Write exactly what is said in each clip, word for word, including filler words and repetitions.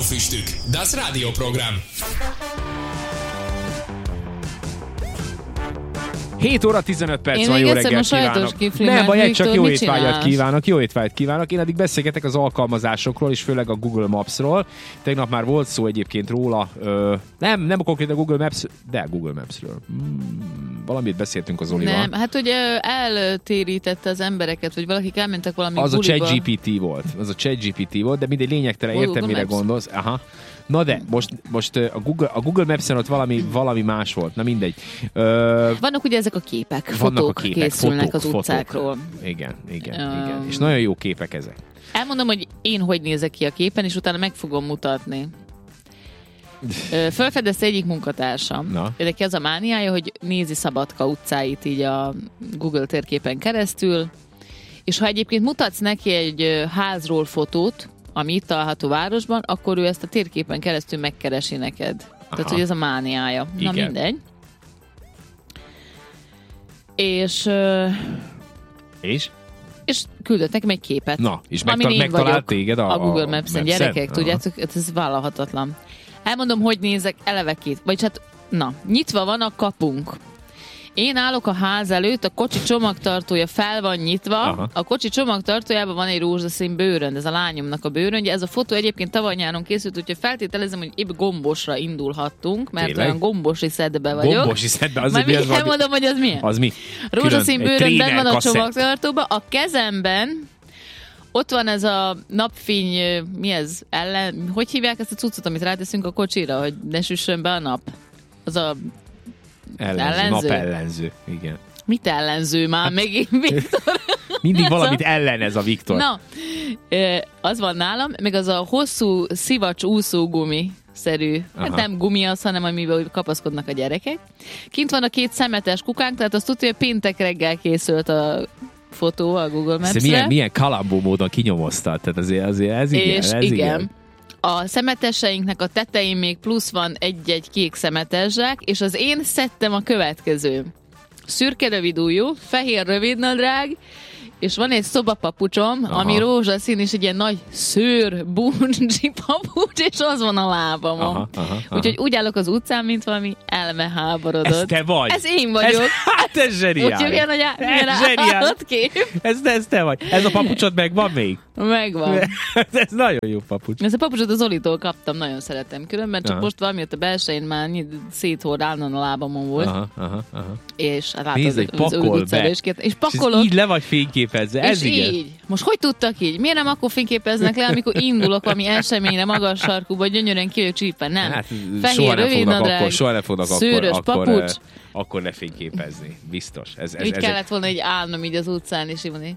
Frühstück, das Radioprogramm. hét óra tizenöt perc van, jó reggelt kívánok. Nem baj, csak jó étvágyat kívánok, jó étvágyat kívánok. Én addig beszélgetek az alkalmazásokról, és főleg a Google Maps-ról. Tegnap már volt szó egyébként róla, ö, nem, nem konkrétan a Google Maps, de Google Maps-ről. Hmm, valamit beszéltünk az Olival. Nem, hát ugye eltérítette az embereket, vagy valakik elmentek valami az buliba. A ChatGPT volt, az a ChatGPT volt, de mindegy lényegtelen, értem, mire Maps. Gondolsz. Aha. Na de, most, most a, Google, a Google Maps-en ott valami, valami más volt, na mindegy. Ö, vannak ugye ezek a képek, fotók a képek, készülnek fotók, az utcákról. Fotók. Igen, igen, um, igen. És nagyon jó képek ezek. Elmondom, hogy én hogy nézek ki a képen, és utána meg fogom mutatni. Fölfedezte egyik munkatársam. Na. Neki az a mániája, hogy nézi Szabadka utcáit így a Google térképen keresztül, és ha egyébként mutatsz neki egy házról fotót, ami itt található városban, akkor ő ezt a térképen keresztül megkeresi neked. Aha. Tehát, hogy ez a mániája. Igen. Na mindegy. És... És? És küldött nekem egy képet. Na, és megtal- megtalált téged a, a Google Maps-en. Maps-en? Gyerekek, Aha. tudjátok, ez vállalhatatlan. Elmondom, hogy nézek eleve két. Vagyis hát, na, nyitva van a kapunk. Én állok a ház előtt, a kocsi csomagtartója fel van nyitva, aha. A kocsi csomagtartójában van egy rózsaszín bőrönd, ez a lányomnak a bőröndje. Ez a fotó egyébként tavaly nyáron készült, úgyhogy feltételezem, hogy épp gombosra indulhattunk, mert tényleg? Olyan gombosi szedbe vagyok. Gombosi szedbe? Az majd még elmondom, hogy az milyen. Az mi? Rózsaszín bőröndben van a csomagtartóban, a kezemben ott van ez a napfény, mi ez, ellen, hogy hívják ezt a cuccot, amit ráteszünk a kocsira, hogy ne süssön be a nap? Az a ellenző, ellenző? Napellenző, igen. Mit ellenző már hát, megint, Viktor? Mindig valamit a... ellenez a Viktor. Na, az van nálam, meg az a hosszú szivacs úszógumi szerű. Hát nem gumi az, hanem amiben kapaszkodnak a gyerekek. Kint van a két szemetes kukánk, tehát azt tudja, hogy péntek reggel készült a fotó a Google Maps-re. Milyen, milyen kalambó módon kinyomoztad, tehát azért, azért ez igen. És ez igen. igen. A szemeteseinknek a tetején még plusz van egy-egy kék szemeteszsák, és az én szettem a következő. Szürke rövidújú, fehér rövidnadrág, és van egy szobapapucsom, aha. Ami rózsaszín, és egy ilyen nagy szőr buncsi papucs, és az van a lábamon. Aha, aha, aha. Úgyhogy úgy állok az utcán, mint valami elmeháborodott. Ez te vagy. Ez én vagyok. Ez, hát ez zseniális. Úgyhogy milyen, hogy állatkép. Ez, ez te vagy. Ez a papucsod megvan még? Megvan. Ez nagyon jó papucs. Ez a papucsot az Olitól kaptam, nagyon szeretem. Különben csak aha. Most valamiért a belsején már széthord állandóan a lábamon volt. Aha, aha, aha. És látod, nézd, egy pakol be. És, és pakolok. És így le vagy fényképezve. Ez és igen. így. Most hogy tudtak így? Miért nem akkor fényképeznek le, amikor indulok valami eseményre magas sarkúba, gyönyörűen kijövök csípen? Nem. Hát, fehér, rövid nadrág, soha nem fognak szőrös akkor, papucs. Akkor, akkor ne fényképezni. Biztos. Ez, ez, így ez kellett egy... volna így állnom így az utcán, és így mondani.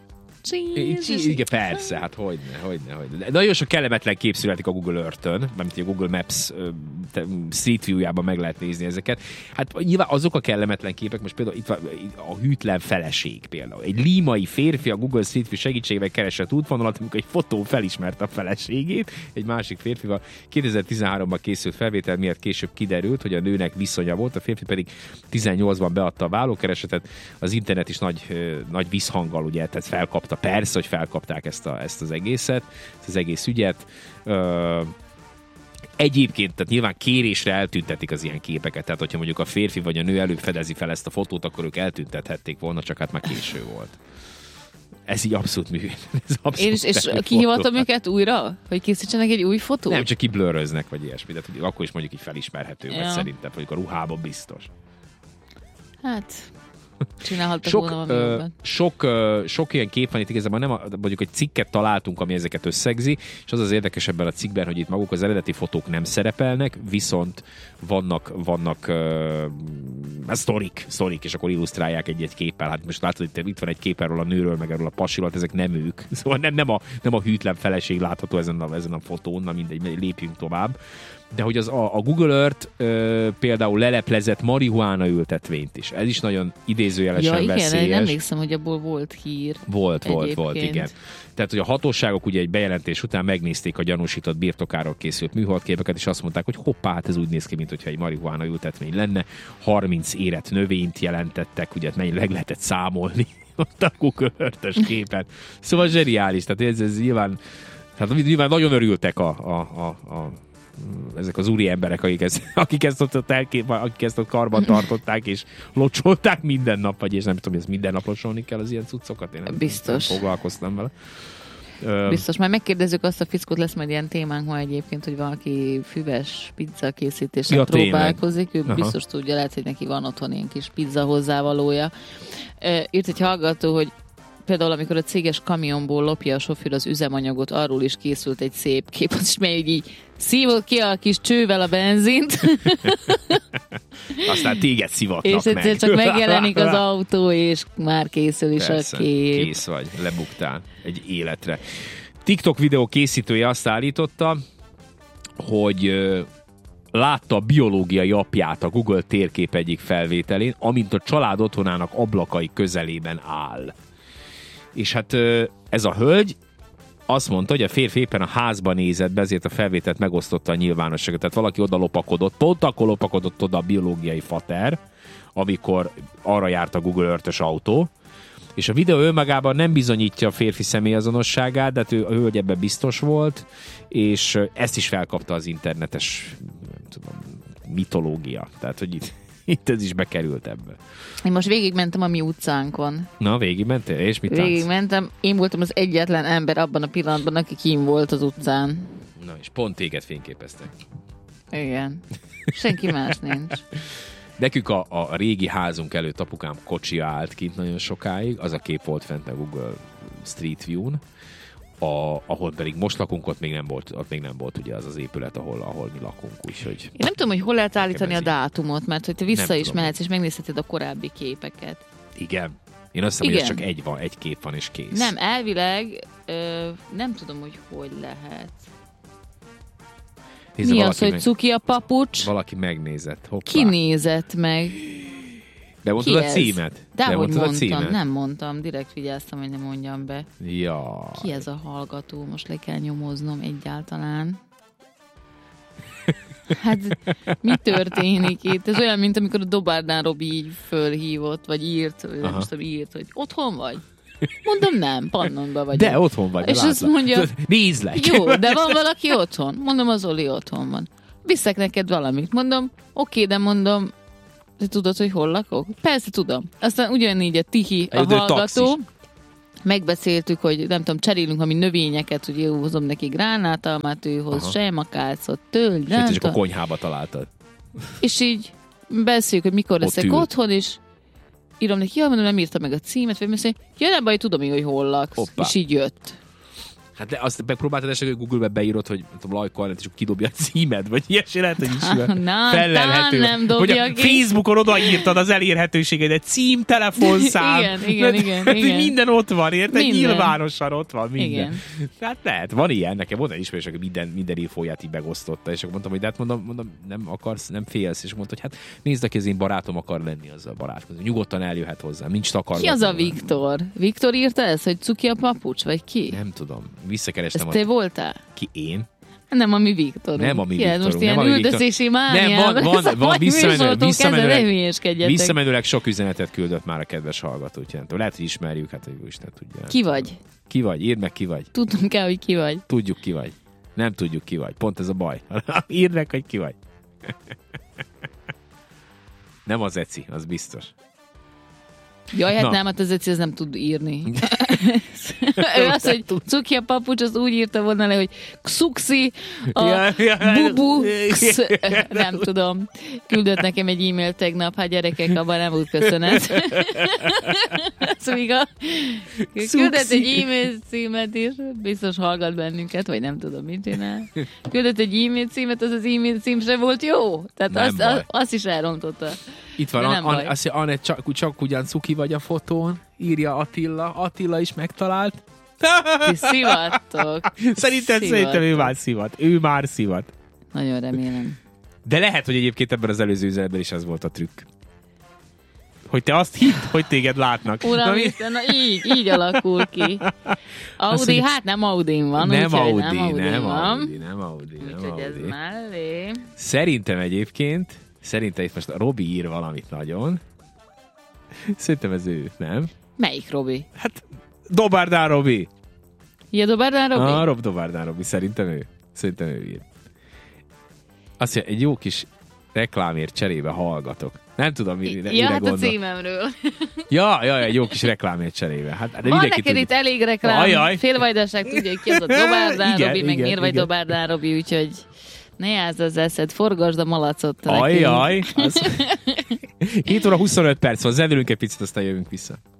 Igen, persze, hát hogyne, hogyne, hogyne. Nagyon sok kellemetlen kép születik a Google Earth-ön, mert a Google Maps Street View-jában meg lehet nézni ezeket. Hát nyilván azok a kellemetlen képek, most például itt van a hűtlen feleség például. Egy límai férfi a Google Street View segítségével keresett útvonalat, amikor egy fotó felismerte a feleségét, egy másik férfival. kétezer-tizenháromban készült felvétel miatt később kiderült, hogy a nőnek viszonya volt, a férfi pedig tizennyolcban beadta a vállókeresetet. Az internet is nagy, nagy visszhanggal ugye, tehát felkapta. Persze, hogy felkapták ezt, a, ezt az egészet, ezt az egész ügyet. Ö, egyébként, tehát nyilván kérésre eltüntetik az ilyen képeket, tehát hogyha mondjuk a férfi vagy a nő előbb fedezi fel ezt a fotót, akkor ők eltüntethették volna, csak hát már késő volt. Ez így abszolút mű. Ez abszolút és és kihívatom őket újra? Hogy készítsenek egy új fotót? Nem, csak kiblőröznek, vagy ilyesmi, de akkor is mondjuk így felismerhető, ja. Vagy szerintem, mondjuk a ruhában biztos. Hát... Sok, ö, sok, ö, sok ilyen kép van itt igazából, nem a, mondjuk egy cikket találtunk, ami ezeket összegzi, és az az érdekes ebben a cikkben, hogy itt maguk az eredeti fotók nem szerepelnek, viszont vannak, vannak ö, sztorik, sztorik, és akkor illusztrálják egy-egy képpel. Hát most látod, hogy itt van egy kép erről a nőről, meg erről a pasiról, ezek nem ők. Szóval nem, nem, a, nem a hűtlen feleség látható ezen a, ezen a fotón, na mindegy, lépjünk tovább. De hogy az a, a Google Earth ö, például leleplezett marihuána ültetvényt is. Ez is nagyon idézőjelesen ja, igen, veszélyes. Igen, emlékszem, hogy abból volt hír. Volt, volt, volt, igen. Tehát, hogy a hatóságok ugye egy bejelentés után megnézték a gyanúsított birtokáról készült műholdképeket, és azt mondták, hogy hoppá, hát ez úgy néz ki, mintha egy marihuána ültetvény lenne. harminc érett növényt jelentettek, ugye mennyi meg lehetett számolni ott a Google Earth-ös képen. Szóval zseniális. Tehát ez, ez nyilván, tehát nyilván nagyon örültek a, a, a, a ezek az úri emberek, akik ezt, akik ezt ott, elkép, akik ezt ott karban tartották, és locsolták minden nap, vagy és nem tudom, hogy ezt minden nap locsolni kell az ilyen cuccokat. Én nem, Biztos. nem foglalkoztam vele. Biztos, majd megkérdezzük azt a fickót, lesz majd ilyen témánk ma egyébként, hogy valaki füves pizza készítéssel Ja, próbálkozik, ő Aha. biztos tudja, lehet, hogy neki van otthon ilyen kis pizza hozzávalója. Írt egy hallgató, hogy például amikor a céges kamionból lopja a sofőr az üzemanyagot, arról is készült egy szép kép, az is megy, így szívod ki a kis csővel a benzint. Aztán téged szivatnak és meg. egyszer csak megjelenik az autó, és már készül is Persze, a kép. kész vagy, lebuktál egy életre. TikTok videó készítője azt állította, hogy ö, látta a biológiai apját a Google térkép egyik felvételén, amint a család otthonának ablakai közelében áll. És hát ö, ez a hölgy azt mondta, hogy a férfi éppen a házba nézett be, ezért a felvételt megosztotta a nyilvánosságot. Tehát valaki oda lopakodott, pont akkor lopakodott oda a biológiai fater, amikor arra járt a Google Earth-ös autó, és a videó önmagában nem bizonyítja a férfi személyazonosságát, de hát ő, a hölgy ebben biztos volt, és ezt is felkapta az internetes, nem tudom, mitológia. Tehát, hogy itt, itt ez is bekerült ebbe. Én most végigmentem a mi utcánkon. Na, végigmentél? És mit látsz? Végigmentem. Én voltam az egyetlen ember abban a pillanatban, aki kín volt az utcán. Na, és pont téged fényképeztek. Igen. Senki más nincs. Nekünk a, a régi házunk előtt apukám kocsia állt kint nagyon sokáig, az a kép volt fent a Google Street View-n, a, ahol pedig most lakunk, ott még nem volt, ott még nem volt ugye az az épület, ahol, ahol mi lakunk, úgyhogy... Én nem tudom, hogy hol lehet állítani a dátumot, mert hogy te vissza Nem is tudom. mehetsz, és megnézheted a korábbi képeket. Igen. Én azt hiszem, hogy ez Igen. csak egy, van, egy kép van, és kész. Nem, elvileg ö, nem tudom, hogy hogy lehet. Nézze, Mi az, valaki hogy meg, cuki a papucs? valaki megnézett. Hoppá. Ki nézett meg? Bemondtad Ki a ez? címet? De hogy Bemondtad a mondtam, címet? nem mondtam, direkt vigyáztam, hogy nem mondjam be. Ja. Ki ez a hallgató? Most le kell nyomoznom egyáltalán. Hát mi történik itt? Ez olyan, mint amikor a Dobárdán Robi így fölhívott, vagy írt, vagy nem Aha. tudom, írt, hogy otthon vagy? Mondom, nem, Pannonban vagyok. De otthon vagy. És látlak. azt mondja, Nézlek. jó, de van valaki otthon? Mondom, az Oli otthon van. Viszek neked valamit. Mondom, oké, de mondom, te tudod, hogy hol lakok? Persze tudom. Aztán ugyanígy a Tihi, a Egy- egy hallgató. taxis. Megbeszéltük, hogy nem tudom, cserélünk ami növényeket, hogy jó, hozom neki gránátalmát, ő hoz sejmakácot, tölgy, nem És csak a tudom. konyhába találtad. És így beszéljük, hogy mikor leszek ült. otthon, és írom neki, ja, mondom, nem írta meg a címet, vagy mondja, ja, nem baj, tudom én, hogy hol laksz. Hoppá. És így jött. Hát de azt megpróbáltad esetleg, hogy Google-be beírod, hogy nem tudom, Lajka Anett, és kidobja a címed, vagy ilyesmi lehet, hogy is Na, felelhető. tán nem dobja hogy a ki. Facebookon odaírtad az elérhetőségedet, cím, telefonszám. Igen, igen, Mert- igen, mert igen. Minden ott van, érted? Minden. Nyilvánosan ott van minden. Igen. Hát lehet, van ilyen. Nekem volt egy ismerős, aki minden, minden infóját így megosztotta, és akkor mondtam, hogy de hát mondom, mondom, nem akarsz, nem félsz, és mondta, hogy hát nézd, aki az én barátom akar lenni, azzal barátkozni. Nyugodtan eljöhet hozzám, nincs takargató. Ki az a Viktor? Viktor írta ezt, hogy cuki a papucs, vagy ki? Nem tudom. Ez Visszakerestem. te A... voltál? Ki én? Nem a mi Viktorunk. Nem a mi Ki ez? Viktorunk, Most ilyen nem a mi Viktor- üldözési Nem, mániám. van, van, van visszamenőleg, visszamenőleg, visszamenőleg, visszamenőleg sok üzenetet küldött már a kedves hallgató, úgyhogy nem tudom, lehet, hogy ismerjük, hát hogy Isten tudja. Ki vagy? Ki vagy? Írd meg, ki vagy. Tudtunk kell, hogy ki vagy. Tudjuk, ki vagy. Nem tudjuk, ki vagy. Pont ez a baj. Írd meg, hogy ki vagy. Nem az Eci, az biztos. Jaj, hát Na. nem, hát az Eci ez nem tud írni. Ő az, hogy cuki a papucs, az úgy írta volna le, hogy xuxi, a Ja, ja. bubu, x, nem tudom. Küldött nekem egy e-mail tegnap, hát gyerekek, abban nem úgy köszönet. Szóval küldött egy e-mail címet is, biztos hallgat bennünket, vagy nem tudom, mit csinál. Küldött egy e-mail címet, az az e-mail cím sem volt jó. Tehát Nem azt, baj. azt, azt is elrontotta. Itt van, De an, nem an, baj. azt mondja, Anett, csak, csak ugyan cuki vagy a fotón, írja Attila. Attila is megtalált. Ti szivattok. Szerintem, szerintem ő már szivat. Ő már szivat. Nagyon remélem. De lehet, hogy egyébként ebben az előző üzenetben is az volt a trükk. Hogy te azt hidd, hogy téged látnak. Na, Uram, mi- Isten, na így, így alakul ki. Audi, mondja, hát nem Audin van, nem úgyhogy Audi, nem Audin nem van. Audi, nem Audi, nem Úgyhogy ez Audi. mellé. Szerintem egyébként, szerintem itt most Robi ír valamit nagyon. Szerintem ez ő, nem? Melyik Robi? Hát, Dobárdán Robi. Ja, Dobárdán Robi? Ah, Rob Dobárdán Robi, szerintem ő. Szerintem ő ír. Azt mondja, egy jó kis reklámért cserébe hallgatok. Nem tudom, mire, mire Ja, hát gondol. a címemről. Ja, ja, egy jó kis reklámért cserébe. Hát, de Van neked tudja. itt elég reklám. Ajaj. Félvajdaság tudja, hogy ki az a Dobárdán Igen, Robi, meg igen, miért vagy igen. Dobárdán Robi, úgyhogy ne jázd az eszed, forgasd a malacot neki. Ajaj. Az... hét óra huszonöt perc van, zenélünk egy picit, aztán jövünk vissza.